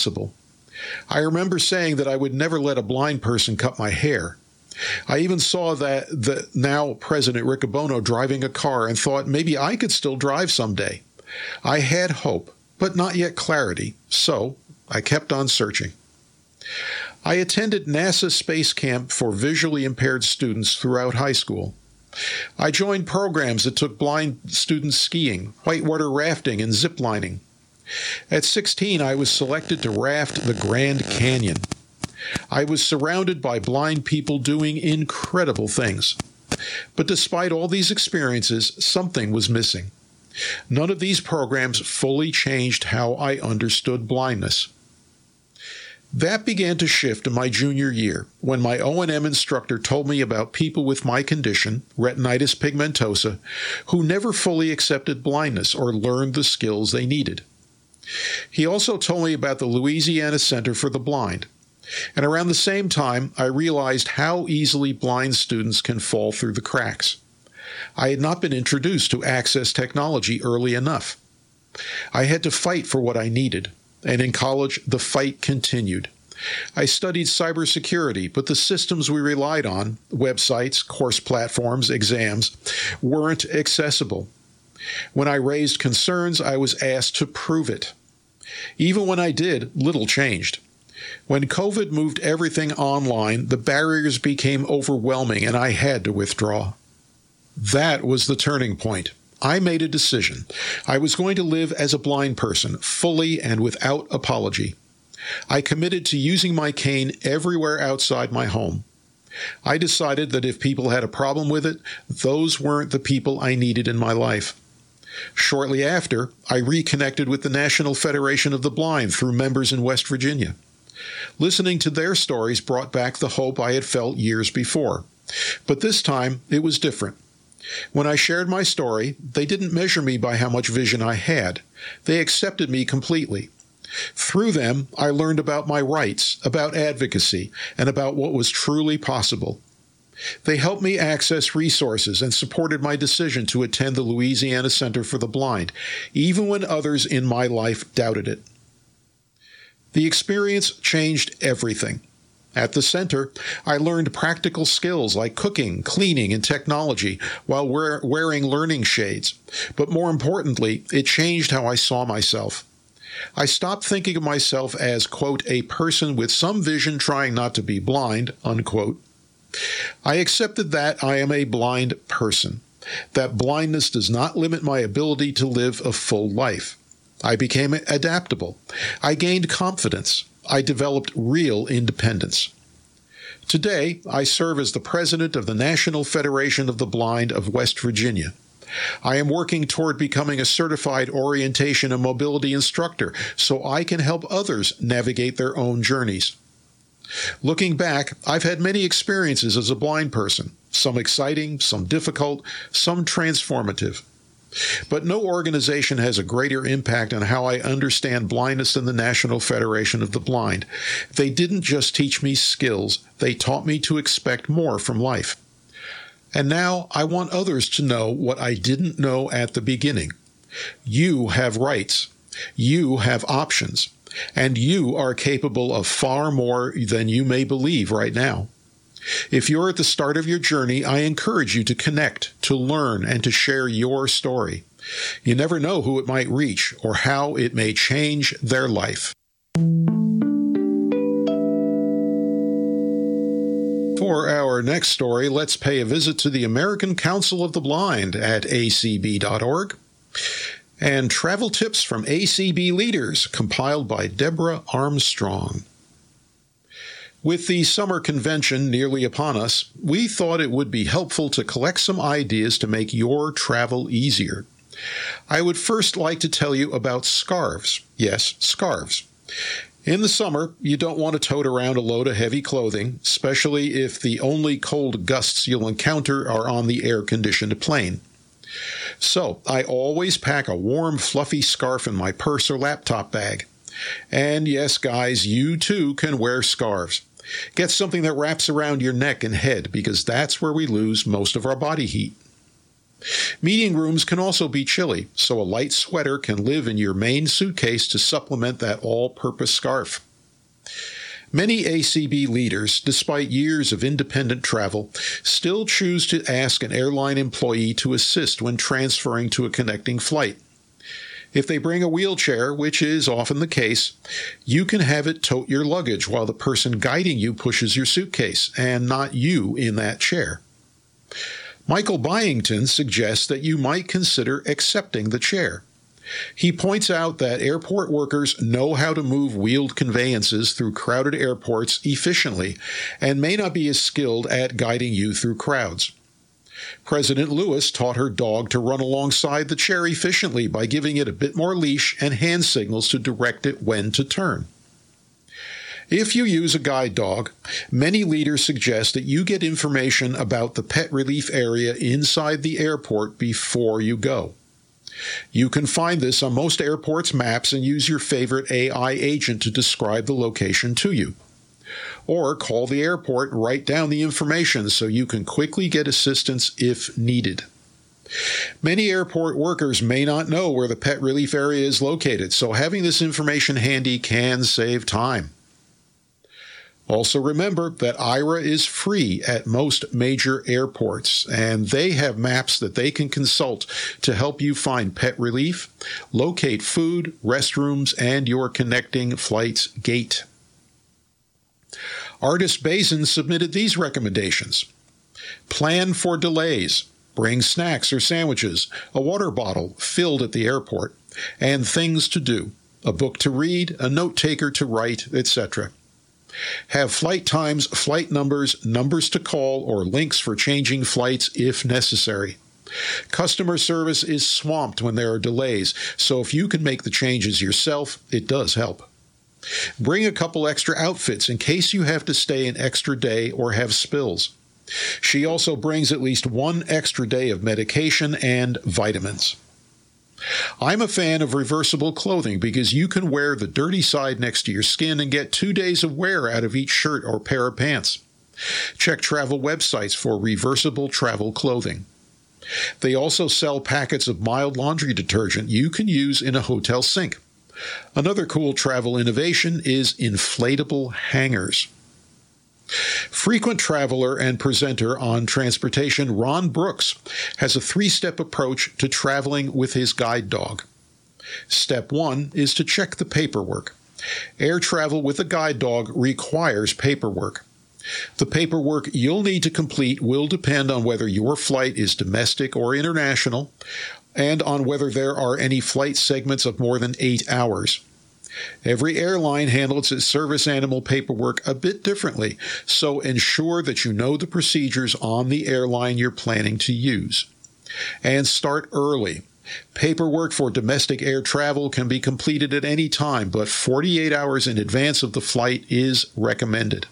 I remember saying that I would never let a blind person cut my hair. I even saw that the now President Riccobono driving a car and thought maybe I could still drive someday. I had hope, but not yet clarity, so I kept on searching. I attended NASA Space Camp for visually impaired students throughout high school. I joined programs that took blind students skiing, whitewater rafting, and zip lining. At 16, I was selected to raft the Grand Canyon. I was surrounded by blind people doing incredible things. But despite all these experiences, something was missing. None of these programs fully changed how I understood blindness. That began to shift in my junior year when my O&M instructor told me about people with my condition, retinitis pigmentosa, who never fully accepted blindness or learned the skills they needed. He also told me about the Louisiana Center for the Blind. And around the same time, I realized how easily blind students can fall through the cracks. I had not been introduced to access technology early enough. I had to fight for what I needed, and in college, the fight continued. I studied cybersecurity, but the systems we relied on, websites, course platforms, exams, weren't accessible. When I raised concerns, I was asked to prove it. Even when I did, little changed. When COVID moved everything online, the barriers became overwhelming and I had to withdraw. That was the turning point. I made a decision. I was going to live as a blind person, fully and without apology. I committed to using my cane everywhere outside my home. I decided that if people had a problem with it, those weren't the people I needed in my life. Shortly after, I reconnected with the National Federation of the Blind through members in West Virginia. Listening to their stories brought back the hope I had felt years before. But this time, it was different. When I shared my story, they didn't measure me by how much vision I had. They accepted me completely. Through them, I learned about my rights, about advocacy, and about what was truly possible. They helped me access resources and supported my decision to attend the Louisiana Center for the Blind, even when others in my life doubted it. The experience changed everything. At the center, I learned practical skills like cooking, cleaning, and technology while wearing learning shades. But more importantly, it changed how I saw myself. I stopped thinking of myself as, quote, a person with some vision trying not to be blind, unquote. I accepted that I am a blind person, that blindness does not limit my ability to live a full life. I became adaptable. I gained confidence. I developed real independence. Today, I serve as the president of the National Federation of the Blind of West Virginia. I am working toward becoming a certified orientation and mobility instructor so I can help others navigate their own journeys. Looking back, I've had many experiences as a blind person, some exciting, some difficult, some transformative. But no organization has a greater impact on how I understand blindness than the National Federation of the Blind. They didn't just teach me skills, they taught me to expect more from life. And now I want others to know what I didn't know at the beginning. You have rights. You have options. And you are capable of far more than you may believe right now. If you're at the start of your journey, I encourage you to connect, to learn, and to share your story. You never know who it might reach or how it may change their life. For our next story, let's pay a visit to the American Council of the Blind at acb.org. And travel tips from ACB leaders, compiled by Deborah Armstrong. With the summer convention nearly upon us, we thought it would be helpful to collect some ideas to make your travel easier. I would first like to tell you about scarves. Yes, scarves. In the summer, you don't want to tote around a load of heavy clothing, especially if the only cold gusts you'll encounter are on the air-conditioned plane. So, I always pack a warm, fluffy scarf in my purse or laptop bag. And yes, guys, you too can wear scarves. Get something that wraps around your neck and head because that's where we lose most of our body heat. Meeting rooms can also be chilly, so a light sweater can live in your main suitcase to supplement that all-purpose scarf. Many ACB leaders, despite years of independent travel, still choose to ask an airline employee to assist when transferring to a connecting flight. If they bring a wheelchair, which is often the case, you can have it tote your luggage while the person guiding you pushes your suitcase, and not you in that chair. Michael Byington suggests that you might consider accepting the chair. He points out that airport workers know how to move wheeled conveyances through crowded airports efficiently and may not be as skilled at guiding you through crowds. President Lewis taught her dog to run alongside the chair efficiently by giving it a bit more leash and hand signals to direct it when to turn. If you use a guide dog, many leaders suggest that you get information about the pet relief area inside the airport before you go. You can find this on most airports' maps and use your favorite AI agent to describe the location to you. Or call the airport and write down the information so you can quickly get assistance if needed. Many airport workers may not know where the pet relief area is located, so having this information handy can save time. Also remember that Aira is free at most major airports, and they have maps that they can consult to help you find pet relief, locate food, restrooms, and your connecting flight's gate. Artist Bazin submitted these recommendations. Plan for delays. Bring snacks or sandwiches, a water bottle filled at the airport, and things to do, a book to read, a note taker to write, etc. Have flight times, flight numbers, numbers to call, or links for changing flights if necessary. Customer service is swamped when there are delays, so if you can make the changes yourself, it does help. Bring a couple extra outfits in case you have to stay an extra day or have spills. She also brings at least one extra day of medication and vitamins. I'm a fan of reversible clothing because you can wear the dirty side next to your skin and get 2 days of wear out of each shirt or pair of pants. Check travel websites for reversible travel clothing. They also sell packets of mild laundry detergent you can use in a hotel sink. Another cool travel innovation is inflatable hangers. Frequent traveler and presenter on transportation Ron Brooks has a 3-step approach to traveling with his guide dog. Step 1 is to check the paperwork. Air travel with a guide dog requires paperwork. The paperwork you'll need to complete will depend on whether your flight is domestic or international, and on whether there are any flight segments of more than 8 hours. Every airline handles its service animal paperwork a bit differently, so ensure that you know the procedures on the airline you're planning to use. And start early. Paperwork for domestic air travel can be completed at any time, but 48 hours in advance of the flight is recommended.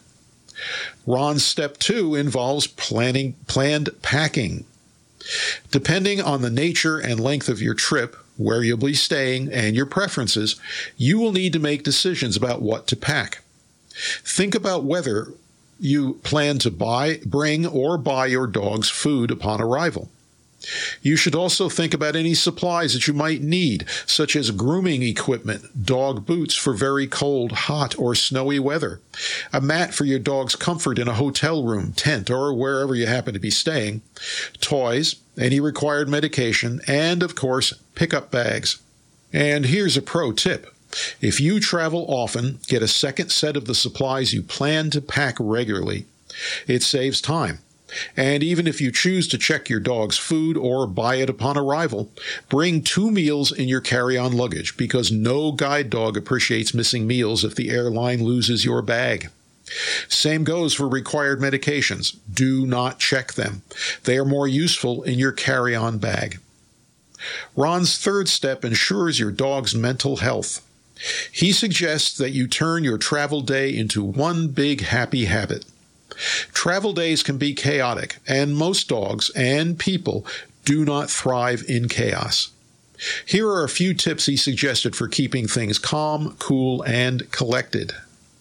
Ron's step 2 involves planned packing. Depending on the nature and length of your trip, where you'll be staying, and your preferences, you will need to make decisions about what to pack. Think about whether you plan to bring or buy your dog's food upon arrival. You should also think about any supplies that you might need, such as grooming equipment, dog boots for very cold, hot, or snowy weather, a mat for your dog's comfort in a hotel room, tent, or wherever you happen to be staying, toys, any required medication, and, of course, pickup bags. And here's a pro tip. If you travel often, get a second set of the supplies you plan to pack regularly. It saves time. And even if you choose to check your dog's food or buy it upon arrival, bring 2 meals in your carry-on luggage because no guide dog appreciates missing meals if the airline loses your bag. Same goes for required medications. Do not check them. They are more useful in your carry-on bag. Ron's 3rd step ensures your dog's mental health. He suggests that you turn your travel day into one big happy habit. Travel days can be chaotic, and most dogs and people do not thrive in chaos. Here are a few tips he suggested for keeping things calm, cool, and collected.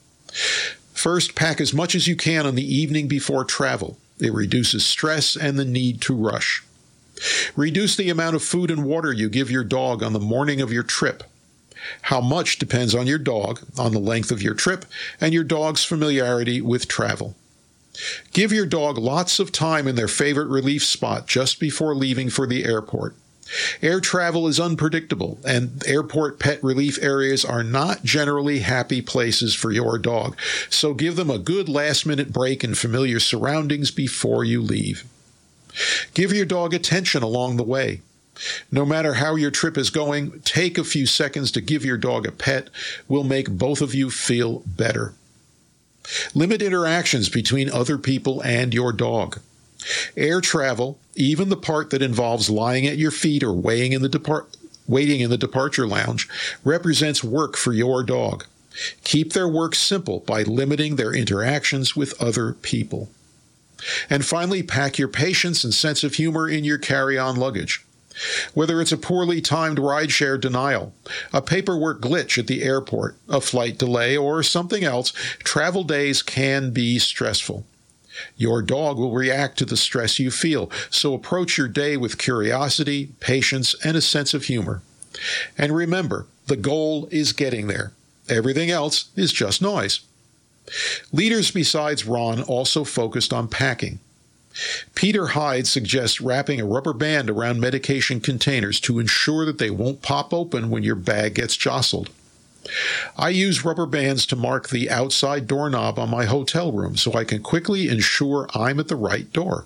First, pack as much as you can on the evening before travel. It reduces stress and the need to rush. Reduce the amount of food and water you give your dog on the morning of your trip. How much depends on your dog, on the length of your trip, and your dog's familiarity with travel. Give your dog lots of time in their favorite relief spot just before leaving for the airport. Air travel is unpredictable, and airport pet relief areas are not generally happy places for your dog, so give them a good last-minute break in familiar surroundings before you leave. Give your dog attention along the way. No matter how your trip is going, take a few seconds to give your dog a pet will make both of you feel better. Limit interactions between other people and your dog. Air travel, even the part that involves lying at your feet or waiting in the departure lounge, represents work for your dog. Keep their work simple by limiting their interactions with other people. And finally, pack your patience and sense of humor in your carry-on luggage. Whether it's a poorly timed rideshare denial, a paperwork glitch at the airport, a flight delay, or something else, travel days can be stressful. Your dog will react to the stress you feel, so approach your day with curiosity, patience, and a sense of humor. And remember, the goal is getting there. Everything else is just noise. Leaders besides Ron also focused on packing. Peter Hyde suggests wrapping a rubber band around medication containers to ensure that they won't pop open when your bag gets jostled. I use rubber bands to mark the outside doorknob on my hotel room so I can quickly ensure I'm at the right door.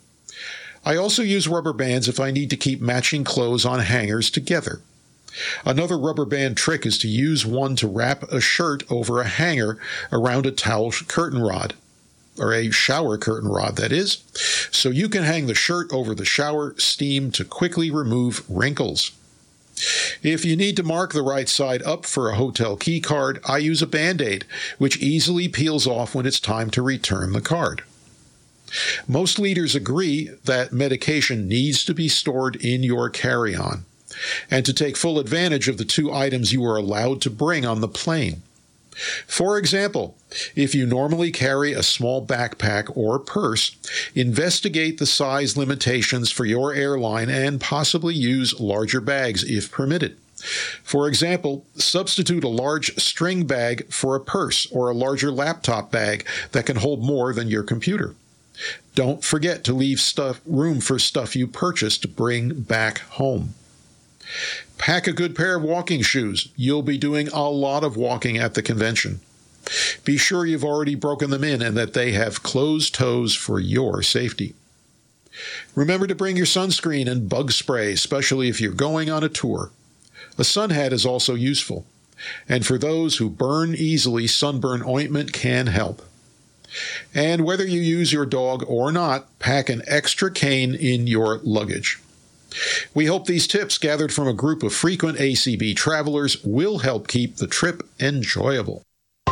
I also use rubber bands if I need to keep matching clothes on hangers together. Another rubber band trick is to use one to wrap a shirt over a hanger around a towel curtain rod, or a shower curtain rod, that is, so you can hang the shirt over the shower steam to quickly remove wrinkles. If you need to mark the right side up for a hotel key card, I use a Band-Aid, which easily peels off when it's time to return the card. Most leaders agree that medication needs to be stored in your carry-on, and to take full advantage of the 2 items you are allowed to bring on the plane. For example, if you normally carry a small backpack or purse, investigate the size limitations for your airline and possibly use larger bags if permitted. For example, substitute a large string bag for a purse or a larger laptop bag that can hold more than your computer. Don't forget to leave room for stuff you purchased to bring back home. Pack a good pair of walking shoes. You'll be doing a lot of walking at the convention. Be sure you've already broken them in and that they have closed toes for your safety. Remember to bring your sunscreen and bug spray, especially if you're going on a tour. A sun hat is also useful. And for those who burn easily, sunburn ointment can help. And whether you use your dog or not, pack an extra cane in your luggage. We hope these tips, gathered from a group of frequent ACB travelers, will help keep the trip enjoyable.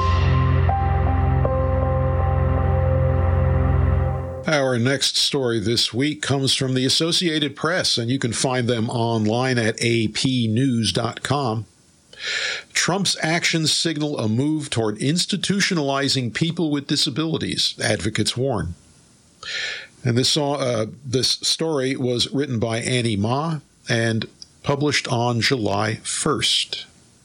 Our next story this week comes from the Associated Press, and you can find them online at apnews.com. Trump's actions signal a move toward institutionalizing people with disabilities, advocates warn. And this story was written by Annie Ma and published on July 1st.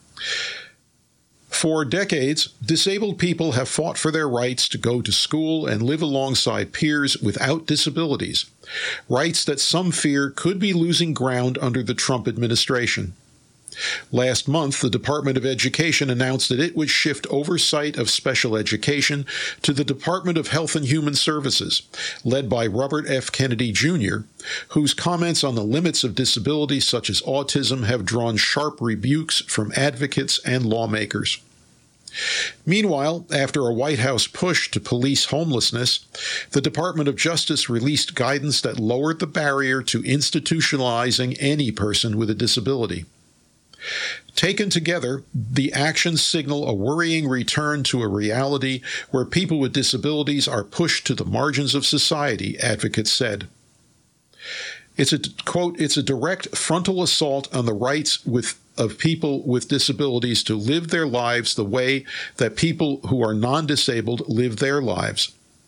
For decades, disabled people have fought for their rights to go to school and live alongside peers without disabilities, rights that some fear could be losing ground under the Trump administration. Last month, the Department of Education announced that it would shift oversight of special education to the Department of Health and Human Services, led by Robert F. Kennedy, Jr., whose comments on the limits of disability such as autism have drawn sharp rebukes from advocates and lawmakers. Meanwhile, after a White House push to police homelessness, the Department of Justice released guidance that lowered the barrier to institutionalizing any person with a disability. Taken together, the actions signal a worrying return to a reality where people with disabilities are pushed to the margins of society, advocates said. It's a, quote, it's a direct frontal assault on the rights of people with disabilities to live their lives the way that people who are non-disabled live their lives.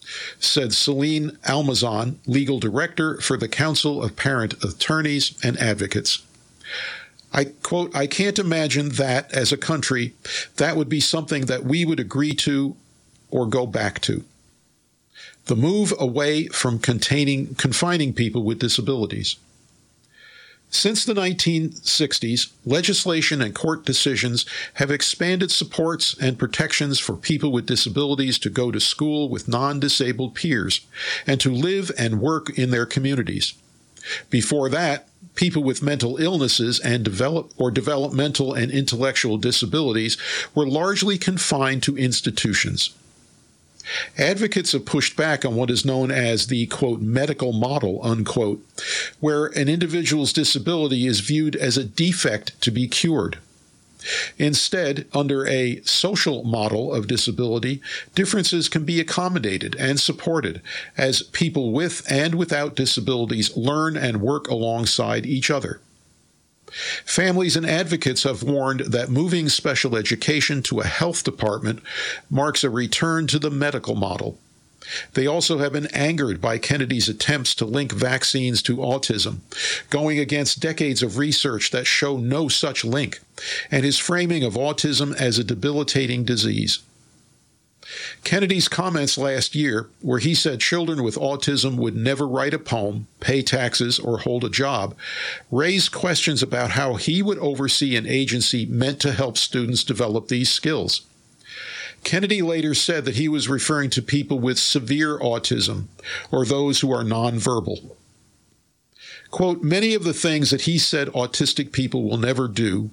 said Celine Almazan, legal director for the Council of Parent Attorneys and Advocates. I quote, "I can't imagine that as a country, that would be something that we would agree to or go back to. The move away from confining people with disabilities. Since the 1960s, legislation and court decisions have expanded supports and protections for people with disabilities to go to school with non-disabled peers and to live and work in their communities. Before that, people with mental illnesses and developmental and intellectual disabilities were largely confined to institutions. Advocates have pushed back on what is known as the, quote, medical model, unquote, where an individual's disability is viewed as a defect to be cured. Instead, under a social model of disability, differences can be accommodated and supported as people with and without disabilities learn and work alongside each other. Families and advocates have warned that moving special education to a health department marks a return to the medical model. They also have been angered by Kennedy's attempts to link vaccines to autism, going against decades of research that show no such link, and his framing of autism as a debilitating disease. Kennedy's comments last year, where he said children with autism would never write a poem, pay taxes, or hold a job, raised questions about how he would oversee an agency meant to help students develop these skills. Kennedy later said that he was referring to people with severe autism, or those who are nonverbal. Quote, "Many of the things that he said autistic people will never do,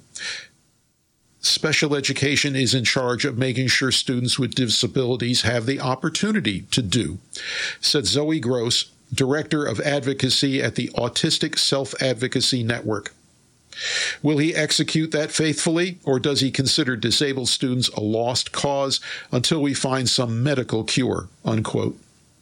special education is in charge of making sure students with disabilities have the opportunity to do," said Zoe Gross, Director of Advocacy at the Autistic Self-Advocacy Network. Will he execute that faithfully, or does he consider disabled students a lost cause until we find some medical cure, unquote.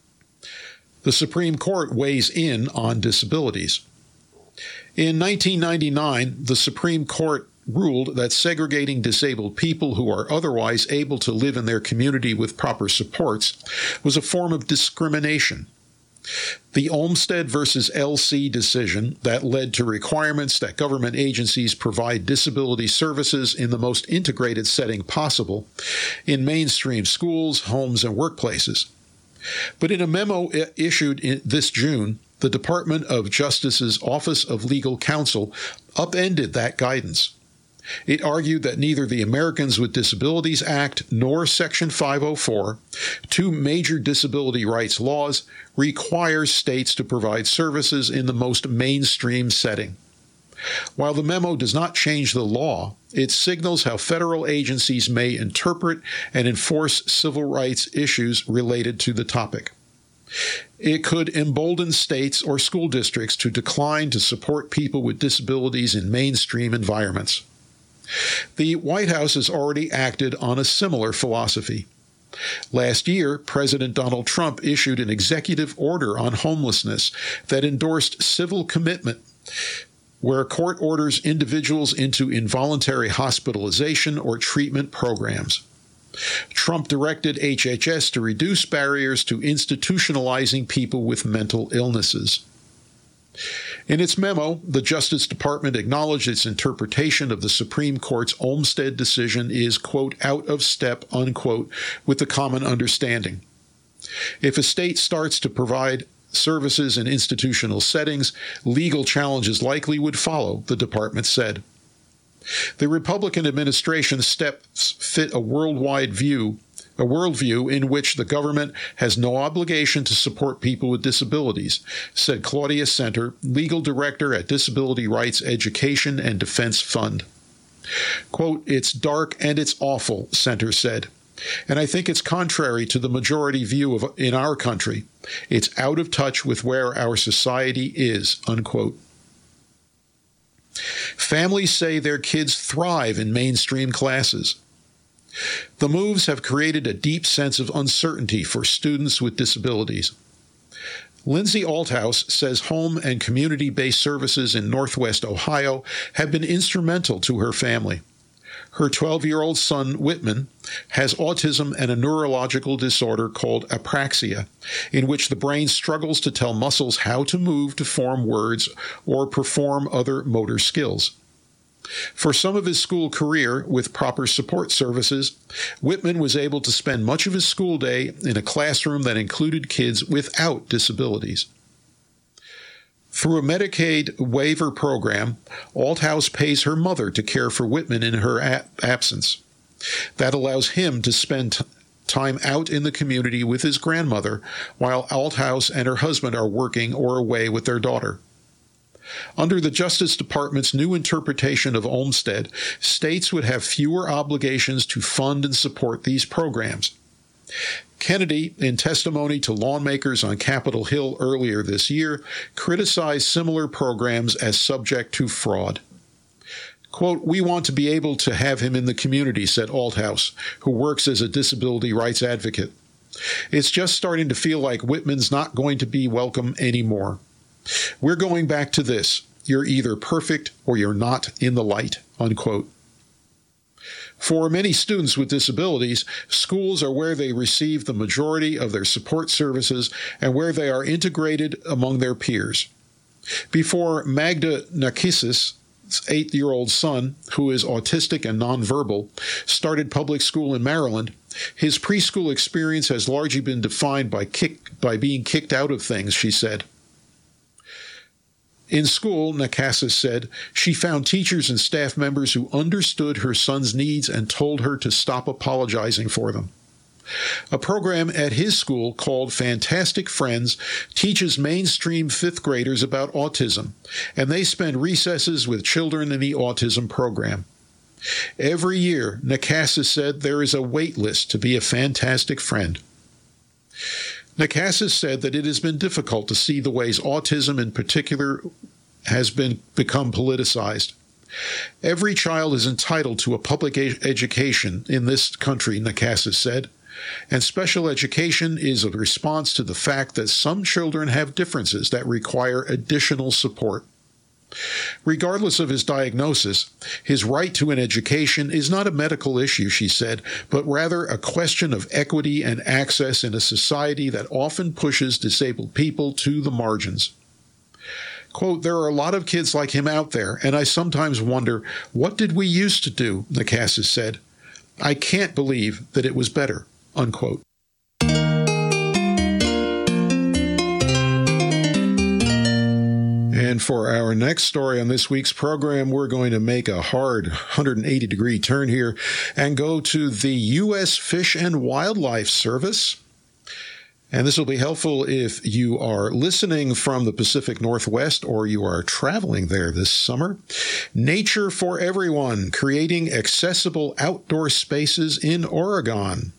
The Supreme Court weighs in on disabilities. In 1999, the Supreme Court ruled that segregating disabled people who are otherwise able to live in their community with proper supports was a form of discrimination. The Olmstead versus LC decision that led to requirements that government agencies provide disability services in the most integrated setting possible in mainstream schools, homes, and workplaces. But in a memo issued this June, the Department of Justice's Office of Legal Counsel upended that guidance. It argued that neither the Americans with Disabilities Act nor Section 504, two major disability rights laws, requires states to provide services in the most mainstream setting. While the memo does not change the law, it signals how federal agencies may interpret and enforce civil rights issues related to the topic. It could embolden states or school districts to decline to support people with disabilities in mainstream environments. The White House has already acted on a similar philosophy. Last year, President Donald Trump issued an executive order on homelessness that endorsed civil commitment, where court orders individuals into involuntary hospitalization or treatment programs. Trump directed HHS to reduce barriers to institutionalizing people with mental illnesses. In its memo, the Justice Department acknowledged its interpretation of the Supreme Court's Olmstead decision is, quote, out of step, unquote, with the common understanding. If a state starts to provide services in institutional settings, legal challenges likely would follow, the department said. The Republican administration's steps fit a worldview in which the government has no obligation to support people with disabilities, said Claudia Center, legal director at Disability Rights Education and Defense Fund. Quote, "It's dark and it's awful," Center said, "and I think it's contrary to the majority view in our country. It's out of touch with where our society is," unquote. Families say their kids thrive in mainstream classes. The moves have created a deep sense of uncertainty for students with disabilities. Lindsay Althouse says home and community-based services in Northwest Ohio have been instrumental to her family. Her 12-year-old son, Whitman, has autism and a neurological disorder called apraxia, in which the brain struggles to tell muscles how to move to form words or perform other motor skills. For some of his school career, with proper support services, Whitman was able to spend much of his school day in a classroom that included kids without disabilities. Through a Medicaid waiver program, Althouse pays her mother to care for Whitman in her absence. That allows him to spend time out in the community with his grandmother while Althouse and her husband are working or away with their daughter. Under the Justice Department's new interpretation of Olmstead, states would have fewer obligations to fund and support these programs. Kennedy, in testimony to lawmakers on Capitol Hill earlier this year, criticized similar programs as subject to fraud. Quote, "We want to be able to have him in the community," said Althouse, who works as a disability rights advocate. "It's just starting to feel like Whitman's not going to be welcome anymore. We're going back to this. You're either perfect or you're not in the light," unquote. For many students with disabilities, schools are where they receive the majority of their support services and where they are integrated among their peers. Before Magda Narcissus' 8-year-old son, who is autistic and nonverbal, started public school in Maryland, his preschool experience has largely been defined by being kicked out of things, she said. In school, Narcissus said, she found teachers and staff members who understood her son's needs and told her to stop apologizing for them. A program at his school called Fantastic Friends teaches mainstream 5th graders about autism, and they spend recesses with children in the autism program. Every year, Narcissus said, there is a wait list to be a fantastic friend. Narcissus said that it has been difficult to see the ways autism in particular has become politicized. Every child is entitled to a public education in this country, Narcissus said, and special education is a response to the fact that some children have differences that require additional support. Regardless of his diagnosis, his right to an education is not a medical issue, she said, but rather a question of equity and access in a society that often pushes disabled people to the margins. Quote, "There are a lot of kids like him out there, and I sometimes wonder, what did we used to do?" Narcissus said. "I can't believe that it was better," unquote. And for our next story on this week's program, we're going to make a hard 180-degree turn here and go to the U.S. Fish and Wildlife Service. And this will be helpful if you are listening from the Pacific Northwest or you are traveling there this summer. Nature for Everyone, Creating Accessible Outdoor Spaces in Oregon.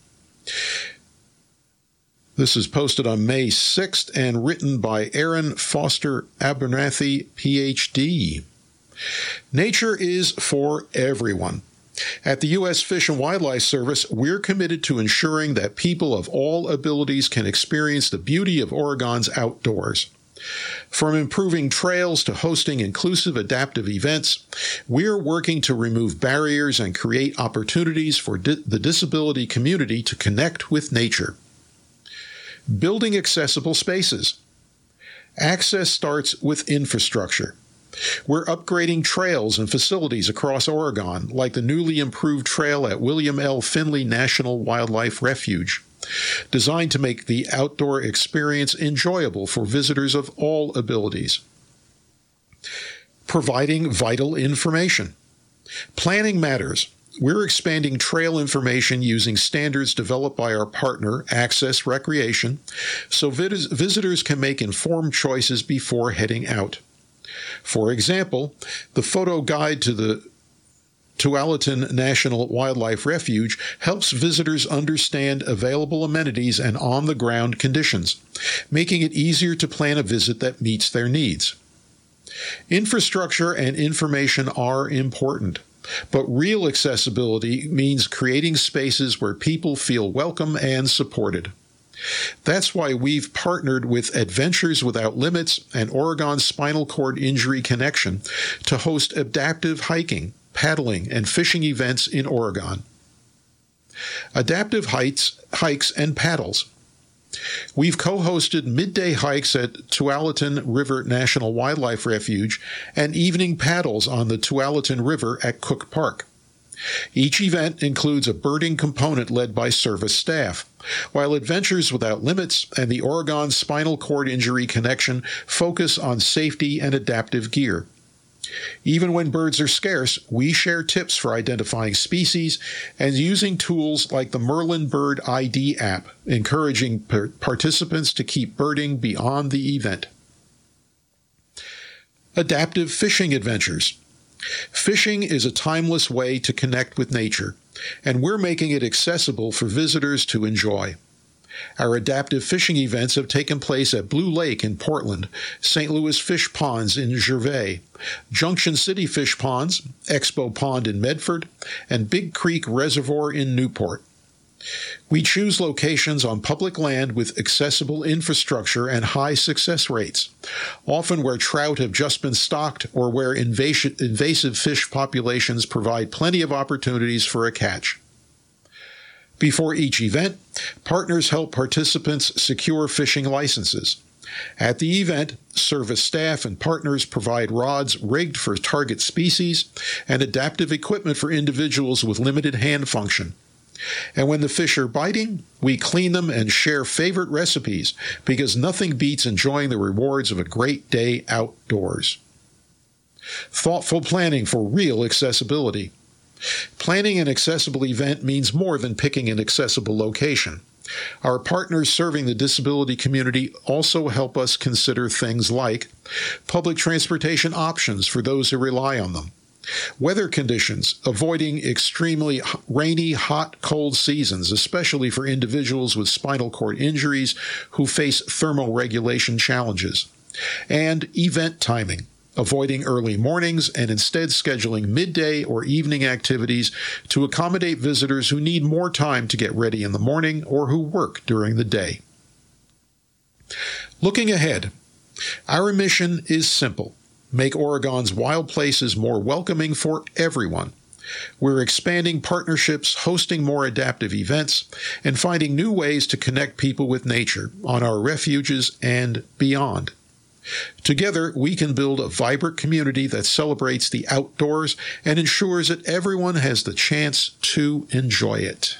This is posted on May 6th and written by Aaron Foster Abernathy, Ph.D. Nature is for everyone. At the U.S. Fish and Wildlife Service, we're committed to ensuring that people of all abilities can experience the beauty of Oregon's outdoors. From improving trails to hosting inclusive adaptive events, we're working to remove barriers and create opportunities for the disability community to connect with nature. Building accessible spaces. Access starts with infrastructure. We're upgrading trails and facilities across Oregon, like the newly improved trail at William L. Finley National Wildlife Refuge, designed to make the outdoor experience enjoyable for visitors of all abilities. Providing vital information. Planning matters. We're expanding trail information using standards developed by our partner, Access Recreation, so visitors can make informed choices before heading out. For example, the photo guide to the Tualatin National Wildlife Refuge helps visitors understand available amenities and on-the-ground conditions, making it easier to plan a visit that meets their needs. Infrastructure and information are important, but real accessibility means creating spaces where people feel welcome and supported. That's why we've partnered with Adventures Without Limits and Oregon Spinal Cord Injury Connection to host adaptive hiking, paddling, and fishing events in Oregon. Adaptive hikes and paddles. We've co-hosted midday hikes at Tualatin River National Wildlife Refuge and evening paddles on the Tualatin River at Cook Park. Each event includes a birding component led by service staff, while Adventures Without Limits and the Oregon Spinal Cord Injury Connection focus on safety and adaptive gear. Even when birds are scarce, we share tips for identifying species and using tools like the Merlin Bird ID app, encouraging participants to keep birding beyond the event. Adaptive fishing adventures. Fishing is a timeless way to connect with nature, and we're making it accessible for visitors to enjoy. Our adaptive fishing events have taken place at Blue Lake in Portland, St. Louis Fish Ponds in Gervais, Junction City Fish Ponds, Expo Pond in Medford, and Big Creek Reservoir in Newport. We choose locations on public land with accessible infrastructure and high success rates, often where trout have just been stocked or where invasive fish populations provide plenty of opportunities for a catch. Before each event, partners help participants secure fishing licenses. At the event, service staff and partners provide rods rigged for target species and adaptive equipment for individuals with limited hand function. And when the fish are biting, we clean them and share favorite recipes because nothing beats enjoying the rewards of a great day outdoors. Thoughtful planning for real accessibility. Planning an accessible event means more than picking an accessible location. Our partners serving the disability community also help us consider things like public transportation options for those who rely on them, weather conditions, avoiding extremely rainy, hot, cold seasons, especially for individuals with spinal cord injuries who face thermoregulation challenges, and event timing, avoiding early mornings and instead scheduling midday or evening activities to accommodate visitors who need more time to get ready in the morning or who work during the day. Looking ahead, our mission is simple: make Oregon's wild places more welcoming for everyone. We're expanding partnerships, hosting more adaptive events, and finding new ways to connect people with nature on our refuges and beyond. Together, we can build a vibrant community that celebrates the outdoors and ensures that everyone has the chance to enjoy it.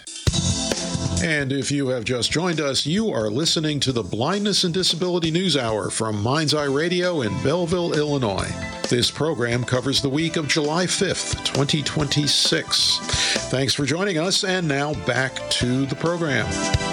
And if you have just joined us, you are listening to the Blindness and Disability News Hour from Mind's Eye Radio in Belleville, Illinois. This program covers the week of July 5th, 2026. Thanks for joining us, and now back to the program.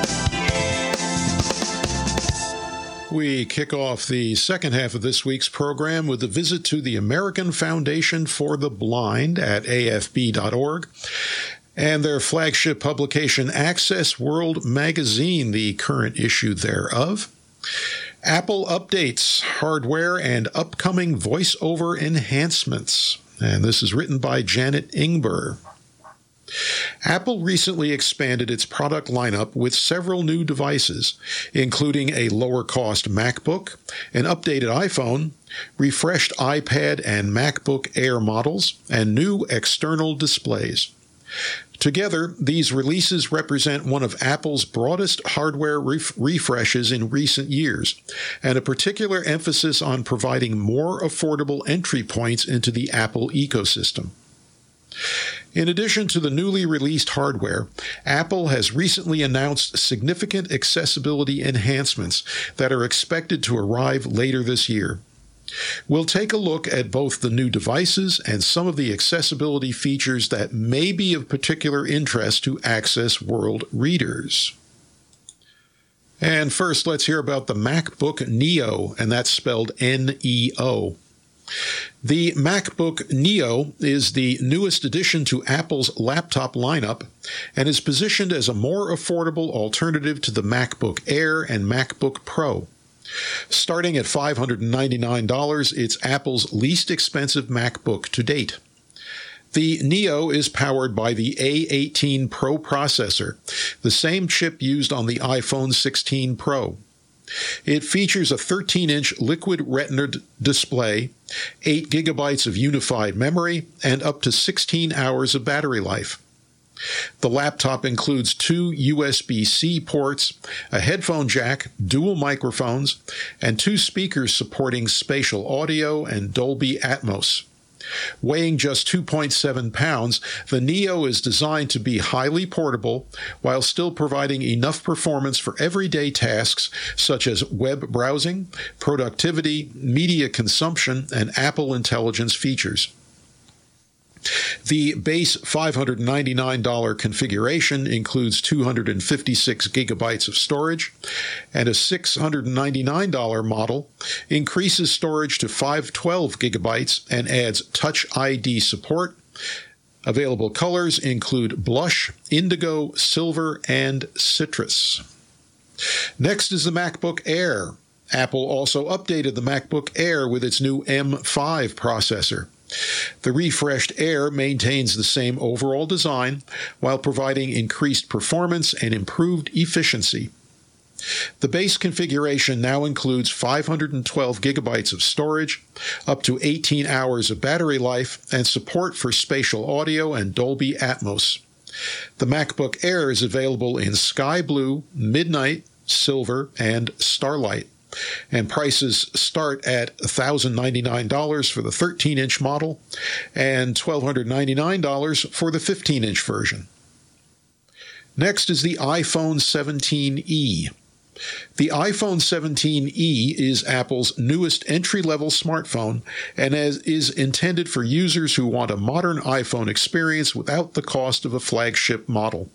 We kick off the second half of this week's program with a visit to the American Foundation for the Blind at afb.org and their flagship publication, Access World Magazine, the current issue thereof. Apple updates, hardware, and upcoming voice-over enhancements. And this is written by Janet Ingber. Apple recently expanded its product lineup with several new devices, including a lower-cost MacBook, an updated iPhone, refreshed iPad and MacBook Air models, and new external displays. Together, these releases represent one of Apple's broadest hardware refreshes in recent years, and a particular emphasis on providing more affordable entry points into the Apple ecosystem. In addition to the newly released hardware, Apple has recently announced significant accessibility enhancements that are expected to arrive later this year. We'll take a look at both the new devices and some of the accessibility features that may be of particular interest to Access World readers. And first, let's hear about the MacBook Neo, and that's spelled N-E-O. The MacBook Neo is the newest addition to Apple's laptop lineup and is positioned as a more affordable alternative to the MacBook Air and MacBook Pro. Starting at $599, it's Apple's least expensive MacBook to date. The Neo is powered by the A18 Pro processor, the same chip used on the iPhone 16 Pro. It features a 13-inch liquid retina display, 8 gigabytes of unified memory, and up to 16 hours of battery life. The laptop includes 2 USB-C ports, a headphone jack, dual microphones, and 2 speakers supporting spatial audio and Dolby Atmos. Weighing just 2.7 pounds, the Neo is designed to be highly portable while still providing enough performance for everyday tasks such as web browsing, productivity, media consumption, and Apple Intelligence features. The base $599 configuration includes 256 gigabytes of storage, and a $699 model increases storage to 512 gigabytes and adds Touch ID support. Available colors include blush, indigo, silver, and citrus. Next is the MacBook Air. Apple also updated the MacBook Air with its new M5 processor. The refreshed Air maintains the same overall design while providing increased performance and improved efficiency. The base configuration now includes 512 gigabytes of storage, up to 18 hours of battery life, and support for spatial audio and Dolby Atmos. The MacBook Air is available in Sky Blue, Midnight, Silver, and Starlight, and prices start at $1,099 for the 13-inch model and $1,299 for the 15-inch version. Next is the iPhone 17e. The iPhone 17e is Apple's newest entry-level smartphone and is intended for users who want a modern iPhone experience without the cost of a flagship model.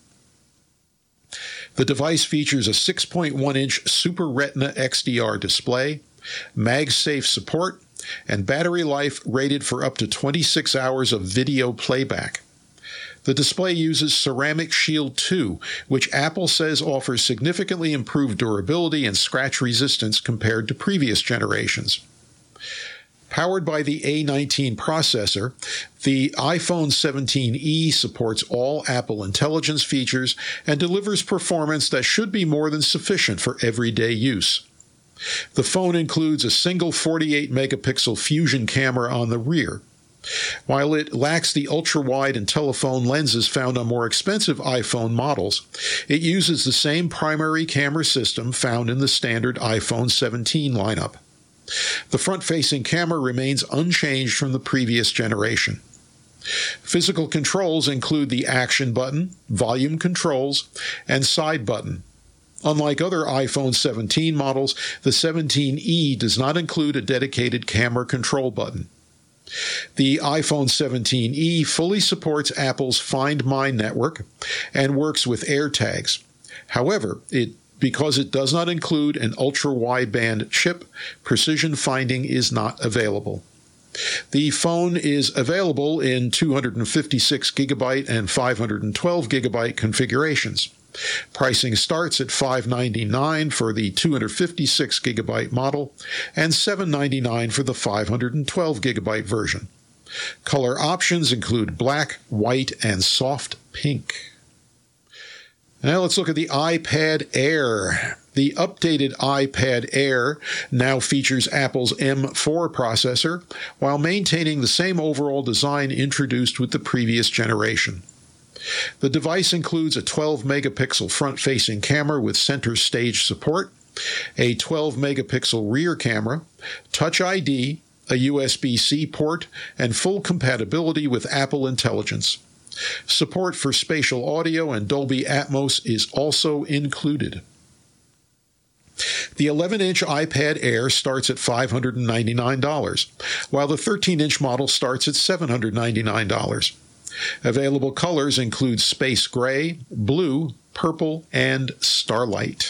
The device features a 6.1-inch Super Retina XDR display, MagSafe support, and battery life rated for up to 26 hours of video playback. The display uses Ceramic Shield 2, which Apple says offers significantly improved durability and scratch resistance compared to previous generations. Powered by the A19 processor, the iPhone 17e supports all Apple Intelligence features and delivers performance that should be more than sufficient for everyday use. The phone includes a single 48-megapixel Fusion camera on the rear. While it lacks the ultra-wide and telephone lenses found on more expensive iPhone models, it uses the same primary camera system found in the standard iPhone 17 lineup. The front-facing camera remains unchanged from the previous generation. Physical controls include the action button, volume controls, and side button. Unlike other iPhone 17 models, the 17e does not include a dedicated camera control button. The iPhone 17e fully supports Apple's Find My network and works with AirTags. However, because it does not include an ultra-wideband chip, precision finding is not available. The phone is available in 256 gigabyte and 512 gigabyte configurations. Pricing starts at $599 for the 256 gigabyte model and $799 for the 512 gigabyte version. Color options include black, white, and soft pink. Now let's look at the iPad Air. The updated iPad Air now features Apple's M4 processor while maintaining the same overall design introduced with the previous generation. The device includes a 12-megapixel front-facing camera with center stage support, a 12-megapixel rear camera, Touch ID, a USB-C port, and full compatibility with Apple Intelligence. Support for spatial audio and Dolby Atmos is also included. The 11-inch iPad Air starts at $599, while the 13-inch model starts at $799. Available colors include space gray, blue, purple, and starlight.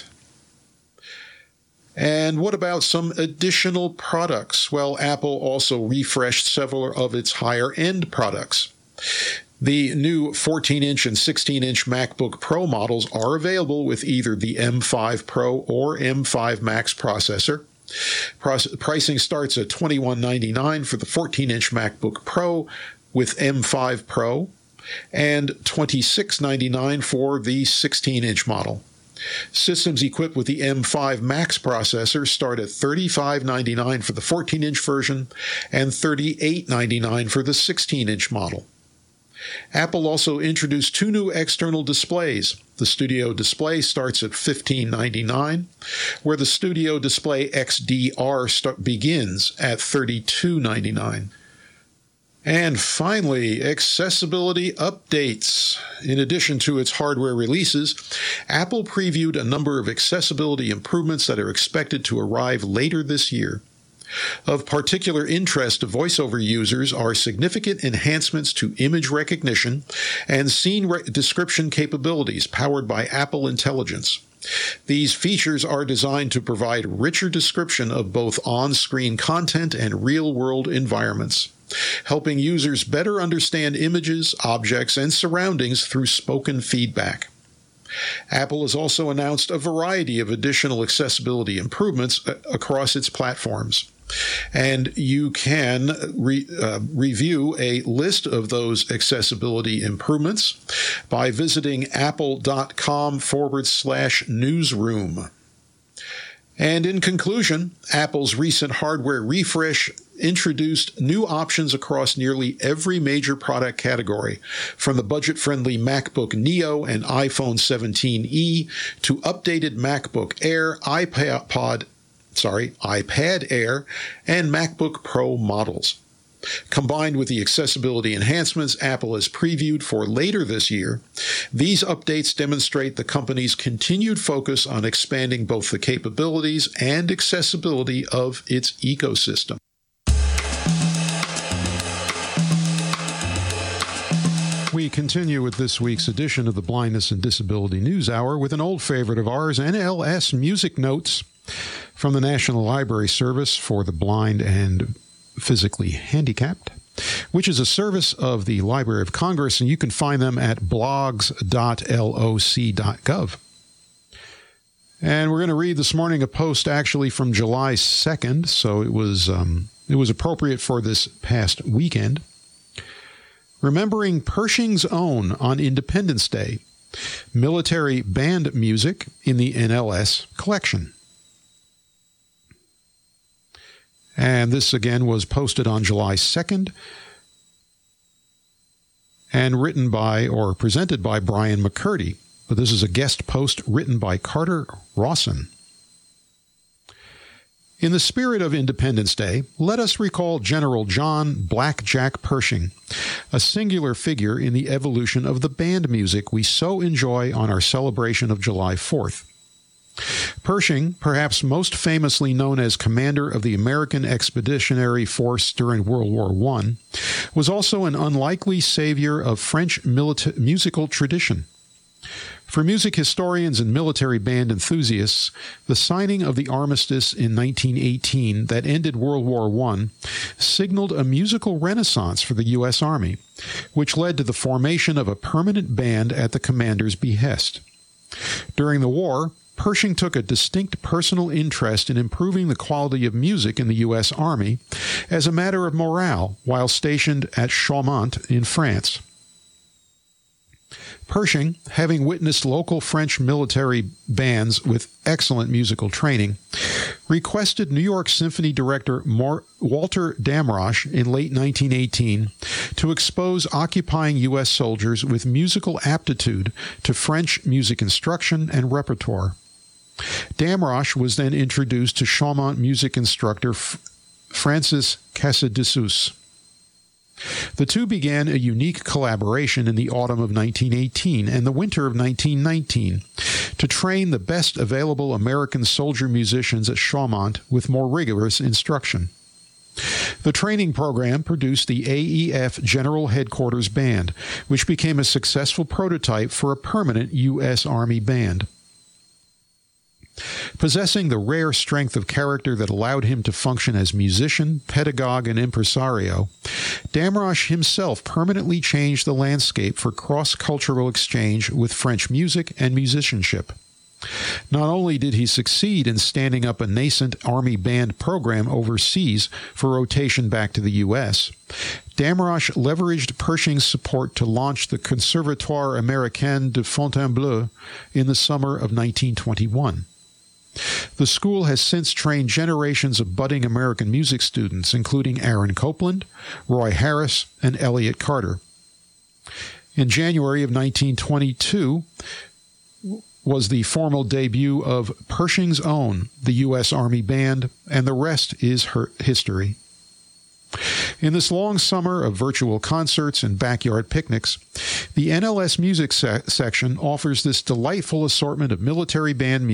And what about some additional products? Well, Apple also refreshed several of its higher-end products. The new 14-inch and 16-inch MacBook Pro models are available with either the M5 Pro or M5 Max processor. Pricing starts at $2199 for the 14-inch MacBook Pro with M5 Pro and $2699 for the 16-inch model. Systems equipped with the M5 Max processor start at $35.99 for the 14-inch version and $38.99 for the 16-inch model. Apple also introduced 2 new external displays. The Studio Display starts at $15.99, where the Studio Display XDR begins at $32.99. And finally, accessibility updates. In addition to its hardware releases, Apple previewed a number of accessibility improvements that are expected to arrive later this year. Of particular interest to VoiceOver users are significant enhancements to image recognition and scene description capabilities powered by Apple Intelligence. These features are designed to provide richer description of both on-screen content and real-world environments, helping users better understand images, objects, and surroundings through spoken feedback. Apple has also announced a variety of additional accessibility improvements across its platforms. And you can review a list of those accessibility improvements by visiting apple.com/newsroom. And in conclusion, Apple's recent hardware refresh introduced new options across nearly every major product category, from the budget-friendly MacBook Neo and iPhone 17e to updated MacBook Air, iPad Air, and MacBook Pro models. Combined with the accessibility enhancements Apple has previewed for later this year, these updates demonstrate the company's continued focus on expanding both the capabilities and accessibility of its ecosystem. We continue with this week's edition of the Blindness and Disability News Hour with an old favorite of ours, NLS Music Notes from the National Library Service for the Blind and Physically Handicapped, which is a service of the Library of Congress, and you can find them at blogs.loc.gov. And we're going to read this morning a post actually from July 2nd, so it was appropriate for this past weekend. Remembering Pershing's Own on Independence Day, military band music in the NLS collection. And this, again, was posted on July 2nd and written by or presented by Brian McCurdy. But this is a guest post written by Carter Rawson. In the spirit of Independence Day, let us recall General John Blackjack Pershing, a singular figure in the evolution of the band music we so enjoy on our celebration of July 4th. Pershing, perhaps most famously known as commander of the American Expeditionary Force during World War I, was also an unlikely savior of French musical tradition. For music historians and military band enthusiasts, the signing of the armistice in 1918 that ended World War I signaled a musical renaissance for the U.S. Army, which led to the formation of a permanent band at the commander's behest. During the war, Pershing took a distinct personal interest in improving the quality of music in the U.S. Army as a matter of morale while stationed at Chaumont in France. Pershing, having witnessed local French military bands with excellent musical training, requested New York Symphony director Walter Damrosch in late 1918 to expose occupying U.S. soldiers with musical aptitude to French music instruction and repertoire. Damrosch was then introduced to Chaumont music instructor Francis Casadessus. The two began a unique collaboration in the autumn of 1918 and the winter of 1919 to train the best available American soldier musicians at Chaumont with more rigorous instruction. The training program produced the AEF General Headquarters Band, which became a successful prototype for a permanent U.S. Army band. Possessing the rare strength of character that allowed him to function as musician, pedagogue, and impresario, Damrosch himself permanently changed the landscape for cross-cultural exchange with French music and musicianship. Not only did he succeed in standing up a nascent Army band program overseas for rotation back to the U.S., Damrosch leveraged Pershing's support to launch the Conservatoire Américain de Fontainebleau in the summer of 1921. The school has since trained generations of budding American music students, including Aaron Copland, Roy Harris, and Elliott Carter. In January of 1922 was the formal debut of Pershing's Own, the U.S. Army Band, and the rest is history. In this long summer of virtual concerts and backyard picnics, the NLS Music section offers this delightful assortment of military band music